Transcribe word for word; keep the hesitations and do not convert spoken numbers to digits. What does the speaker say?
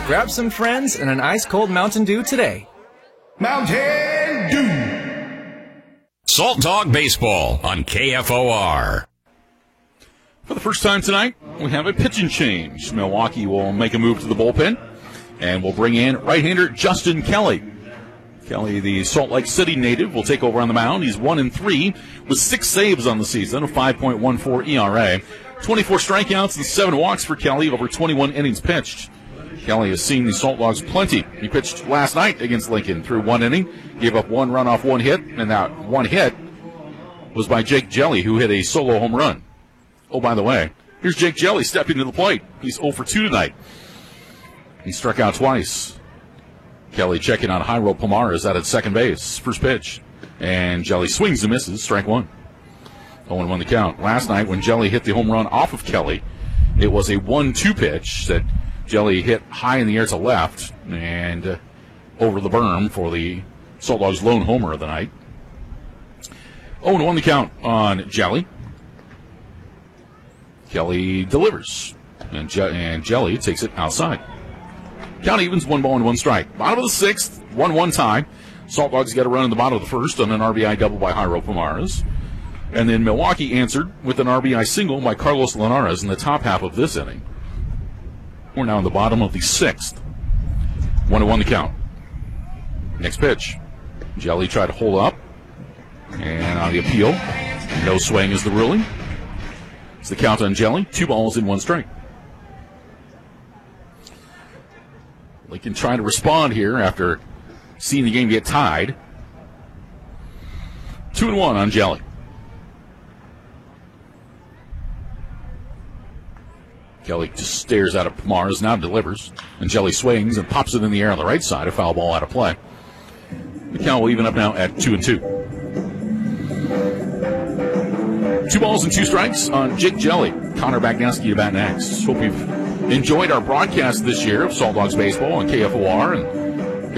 Grab some friends and an ice-cold Mountain Dew today. Mountain Dew. Salt Dog Baseball on K F O R. For the first time tonight, we have a pitching change. Milwaukee will make a move to the bullpen, and will bring in right-hander Justin Kelly. Kelly, the Salt Lake City native, will take over on the mound. He's one and three with six saves on the season, a five point one four E R A. twenty-four strikeouts and seven walks for Kelly over twenty-one innings pitched. Kelly has seen the Salt Dogs plenty. He pitched last night against Lincoln through one inning, gave up one run off one hit, and that one hit was by Jake Jelly, who hit a solo home run. Oh, by the way, here's Jake Jelly stepping to the plate. He's oh for two tonight. He struck out twice. Kelly checking on Jairo Pomares out at second base. First pitch. And Jelly swings and misses. Strike one. oh and one the count. Last night when Jelly hit the home run off of Kelly, it was a one two pitch that Jelly hit high in the air to left and uh, over the berm for the Salt Dogs' lone homer of the night. oh and one the count on Jelly. Kelly delivers. And, Je- and Jelly takes it outside. Count evens, one ball and one strike. Bottom of the sixth, one one tie. Salt Dogs get a run in the bottom of the first on an R B I double by Jairo Pomares. And then Milwaukee answered with an R B I single by Carlos Linares in the top half of this inning. We're now in the bottom of the sixth. One and one the count. Next pitch. Jelly tried to hold up. And on the appeal, no swing is the ruling. It's the count on Jelly. Two balls and one strike. Lincoln trying to respond here after seeing the game get tied. Two and one on Jelly. Kelly just stares out of Pomares, now delivers. And Jelly swings and pops it in the air on the right side. A foul ball out of play. The count will even up now at two and two. Two balls and two strikes on Jake Jelly. Connor Bagnowski to bat next. Hope you've enjoyed our broadcast this year of Salt Dogs Baseball on K F O R. And